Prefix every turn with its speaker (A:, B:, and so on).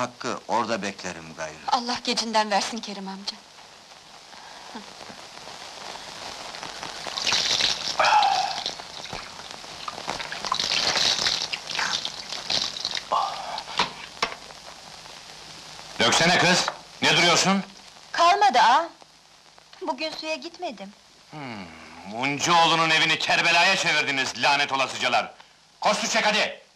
A: Hakkı, orada beklerim gayrı.
B: Allah gecinden versin Kerim amca.
C: Döksene kız! Ne duruyorsun?
D: Kalmadı ağam. Bugün suya gitmedim.
C: Muncuoğlu'nun evini Kerbela'ya çevirdiniz, lanet olasıcalar! Koş su çek hadi!